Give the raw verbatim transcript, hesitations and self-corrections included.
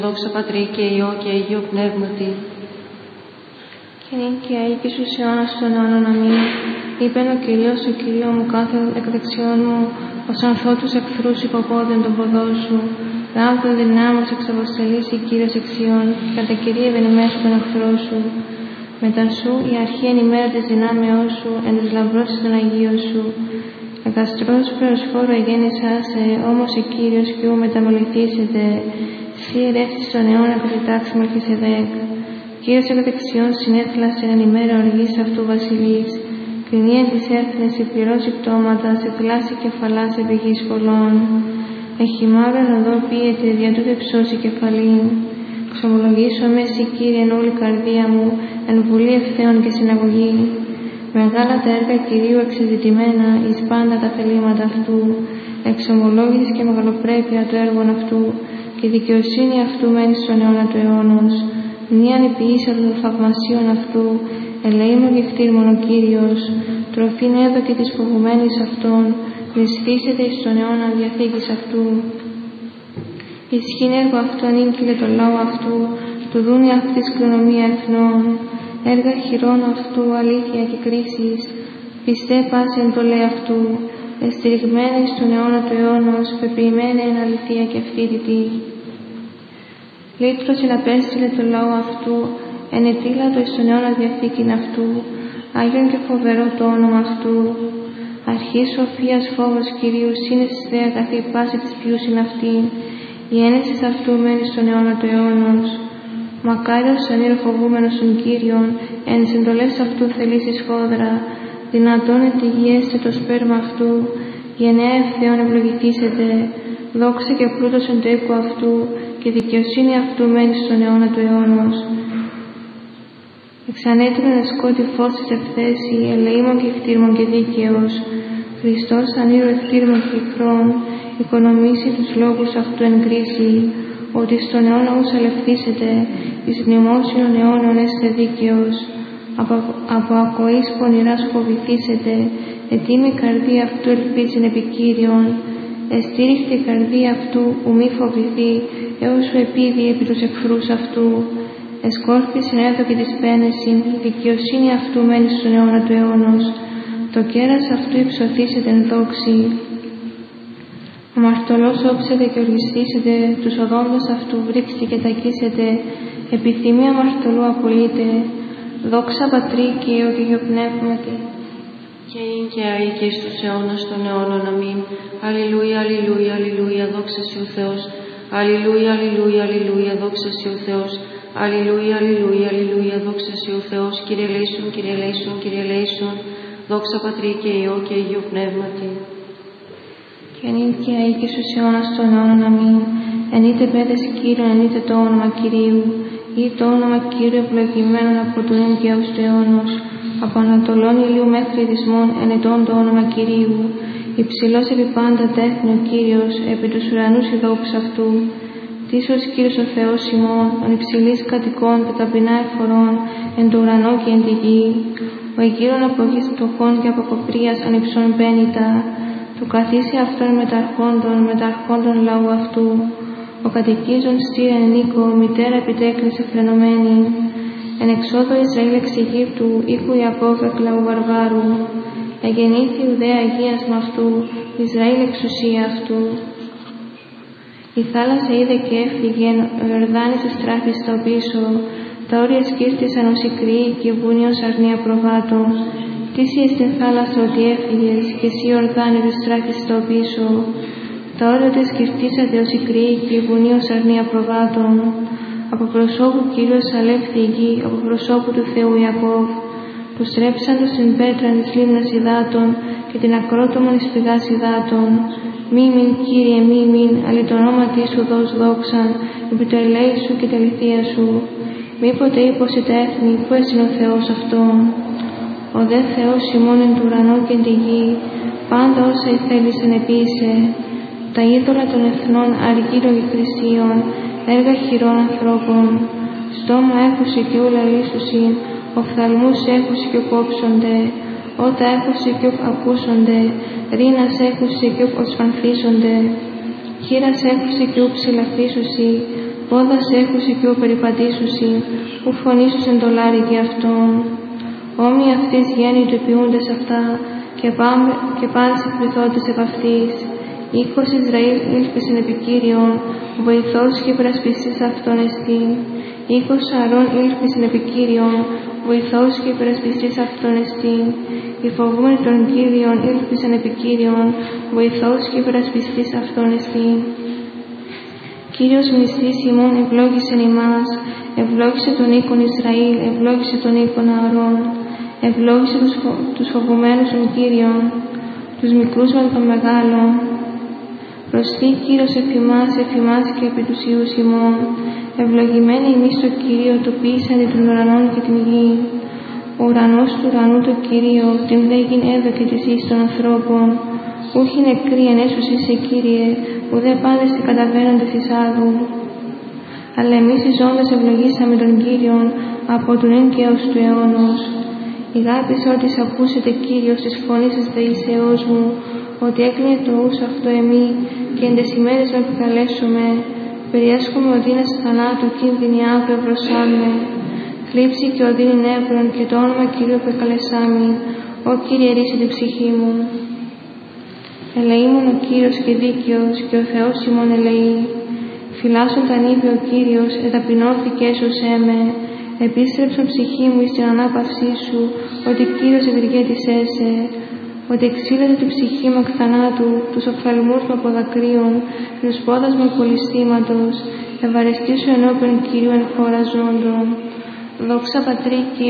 Δόξα Πατρί και Υιό και Αγίο Πνεύματι. Και νυν και αεί και στους αιώνας των αιώνων αμήν. Είπεν ο Κυρίος ο Κυρίο μου κάθε εκ δεξιών μου, ως ανθώ τους εχθρούς υποπόδεν των ποδών σου. Ράμ των δυνάμων εξαποστελήσει Κύριος εξιών, και κατά κυρίευεν μέσω των εχθρών σου. Μετά σου η αρχή εν ημέρα της δυνάμεώς σου, εν της λαμπρότητας των Αγίων σου. Εκαστρός προσφόρου εγέννησά σε, όμως ο Κύριος κι ου μεταμεληθήσετε. Σύ ερεύσεις των αιώνα από τη τάξη Μελχισεδέκ. Κύριος εκ δεξιών συνέθλασε εν ημέρα οργής αυτού βασιλείς. Κρινία της έθνης συμπληρώσει πτώματα, σε θλάση κεφαλάς επί γης πολλών. Εχημάρων οδό πίεται, δια τούτου υψώσει κεφαλήν. Ξομολογήσω με εσύ Κύριε εν όλη καρδία μου, εν βουλή ευθέων και συναγωγή. Μεγάλα τα έργα Κυρίου εξεζητημένα, εις πάντα τα θελήματα αυτού. Εξομολόγησης και μεγαλοπρέπεια το έργον αυτού, και δικαιοσύνη αυτού μένει στον αιώνα του αιώνος. Μνίαν επιήσα των θαυμασίων αυτού, ελεήμων και κτήρμων ο Κύριος, τροφήν έδωκε της φοβουμένης αυτών, δυσθήσεται εις τον αιώνα διαθήκης αυτού. Ισχύν έργο αυτού ανήκειλε το λαό αυτού, του δούνε αυτής κληρονομία εθνών, έργα χειρών αυτού αλήθεια και κρίσης, πιστέ πάση εν το λέει αυτού, εστηριγμένη στον αιώνα του αιώνος, πεποιημένη εν αληθεία και ευθύτητη. Λύτρος εναπέστειλε το λαό αυτού, ενετήλατο εις τον αιώνα διαθήκην αυτού, Άγιον και φοβερό το όνομα αυτού. Αρχή σοφίας φόβος Κυρίου, σύνεσης δε αγαθή πάση της ποιούσιν αυτήν, η ένεσης αυτού μένει στον αιώνα του αιώνος. Μακάριος ανήρω φοβούμενος τον Κύριον, εν συντολές αυτού θελήσεις φόδρα, δυνατόν ετυγιέστε το σπέρμα αυτού, γενναία ευθέων ευλογηθήσετε, δόξα και πλούτος εν το οίκο αυτού, και δικαιοσύνη αυτού μένει στον αιώνα του αιώνος. Εξανέτεινον εσκότη φως της ευθέση, ελεήμων και κτήρμων και δίκαιος. Χριστός ανήρω ευτήρμων και εχθρών, οικονομήσει τους λόγους αυτού εν κρίση, ότι στον αιώνα ούς αλευθήσετε, εις μνημόσιον αιώνων έστε δίκαιος. Από, από ακοής πονηράς φοβηθήσετε, ετοίμη καρδία αυτού ελπίζειν επί Κύριον. Εστήριχτη η καρδία αυτού ου μη φοβηθεί, έως σου επίδει επί τους εχθρούς αυτού. Εσκόρπισιν έδωκε της πένεσιν, η δικαιοσύνη αυτού μένει στον αιώνα του αιώνος. Το κέρας αυτού υψωθήσετε εν δόξη. Ο μαρτωλός όψετε και οργιστήσετε, τους οδόντες αυτού βρίξτε και τακίσετε, επιθυμία μαρτωλού απολύτε. Δόξα Πατρί και Υιό και Αγίο Πνεύματι. Και ειν και αεί και εις τους αιώνας των αιώνων αμήν. Αλληλούια, αλληλούια, αλληλούια, δόξα Συ ο Θεός. Αλληλούια, αλληλούια, αλληλούια, δόξα Συ ο Θεός. Αλληλούια, αλληλούια, αλληλούια, δόξα Συ ο Θεός. Κύριε ελέησον, Κύριε ελέησον, Κύριε ελέησον. Δόξα Πατρί και Υιό και Αγίο Πνεύματι. Και νυν και αεί και στους αιώνας των αιώνων αμήν. Εν είτε πέδες Κύριον, εν είτε το όνομα Κυρίου, ή το όνομα Κύριου ευλογημένον από του νυν και έως του αιώνος. Από ανατολών ηλίου μέχρι δυσμών εν ετών το όνομα Κυρίου. Υψηλός επί πάντα τέχνη ο Κύριος, επί τους ουρανούς η δόξα αυτού. Τίσος Κύριος ο Θεός ημών, ον υψηλής κατοικών και ταπεινά εφορών, εν το ουρανό και εν τη γη. Ο εγείρον από γης φτωχών και από κοπρίας ανυψών πένητα. Του καθίσει αυτόν μεταρχόντων, μεταρχόντων λαού αυτού. Ο κατοικίζων στήρ εν οίκο, μητέρα επιτέκνησε φρενωμένη. Εν εξόδο Ισραήλ εξ Αιγύπτου, οίκου Ιακώβ εκ λαού βαρβάρου. Εγεννήθη ουδέα αγίασμα αυτού, Ισραήλ εξουσία αυτού. Η θάλασσα είδε και έφυγε, ο Ιορδάνης εστράφη στο πίσω. Τα όρια σκύρτησαν ως ικροί και η βούνη ως αρνία προβάτων. Τίσιε στην θάλασσα ότι έφυγες, και εσύ Ιορδάνης εστράφη στο πίσω. Τα όρια ότι σκυρτήσατε ως ικροί και η βουνή ως αρνία προβάτων. Από προσώπου Κύριος αλεύθη η γη, από προσώπου του Θεού Ιακώβ. Που στρέψαντο στην πέτρα της λίμνας υδάτων και την ακρότομον εις πηγάς υδάτων. Μη μην, Κύριε, μη μην, αλλη το ονόματί σου δώσ' δόξαν, επί το ελέη σου και τα λυθία σου. Μήποτε είπωσε τα έθνη, πού έσυν ο Θεός αυτόν. Ο δε Θεός ημών εν του ουρανό και εν τη γη, πάντα όσα ηθέλησεν επίησε. Τα είδωλα των εθνών αργύρογοι χρυσίων, έργα χειρών ανθρώπων. Στόμα έχουσε και ούλα λύσουσιν, οφθαλμούς έχουσε και οκόψονται, ότα έχουσε και οκ ακούσονται, ρήνας έχουσε και οκ οσφανθήσονται, χείρας έχουσε και οκ ψηλαφίσουσι, πόδας έχουσε και ο περιπατήσουσι, που φωνήσουσεν το λάρι και αυτόν. Όμοι αυτής γέννητο ποιούντες αυτά, και, πάμε, και πάντες εκπληθόντες επ' αυτής. Οίκος Ισραήλ ήλπισεν επί Κύριον, βοηθός και υπερασπιστής αυτόν εστίν. Οίκος Αρών ήλπισεν επί Κύριον, βοηθός και υπερασπιστής αυτόν εστίν. Οι φοβούμενοι των Κύριων ήλπισεν επί Κύριον, βοηθός και υπερασπιστής αυτόν εστίν. Κύριος μνηστής ημών ευλόγησεν ημάς, ευλόγησε τον οίκον Ισραήλ, ευλόγησε τον οίκον Αρών, ευλόγησε τους, φο... τους φοβουμένους των Κύριων, τους μικρούς με των μεγάλων. Προστεί Κύριος εφ' ημάς, εφ' ημάς και επί τους Υιούς ημών, ευλογημένοι εμείς το Κυρίο, το ποιήσαντι των ουρανών και την γη. Ο ουρανός του ουρανού το Κυρίο, την λέγειν έδωκε της εις των ανθρώπων, ούχοι νεκροί ενέσουσι σε Κύριε, ουδέ πάντες τι καταβαίνοντες εις άδου. Αλλά εμείς οι ζώντες ευλογήσαμε τον Κύριον από του νυν και έως του αιώνος. Η γάπης ότις ακούσετε Κύριος της φωνής της δεησεώς μου, ότι έκλεινε το ους αυτό εμεί και εν τες ημέρες με επικαλέσουμε, περιέσχομαι οδύνας θανάτου κίνδυνη αύριο βρωσάμε. Θλίψη και οδύνη νεύρων και το όνομα Κυρίου επικαλεσάμι, ο Κύριε ρίσε την ψυχή μου. Ελεήμων ο Κύριος και δίκαιος και ο Θεός ημών ελεεί. Φυλάσσον τα νύβη ο Κύριος, εταπεινώθηκε έσωσέ με. Επίστρεψον ψυχή μου εις την ανάπαυσή σου, ότι Κύριος ευεργέτησέσαι. Ότι εξήλεται την ψυχή μου εκ θανάτου, τους οφθαλμούς μου από δακρύων, και τους πόδας μου κολληστήματος, ευαρεστήσω ενώπιον Κυρίου εν χώρα ζώντων. Δόξα Πατρί και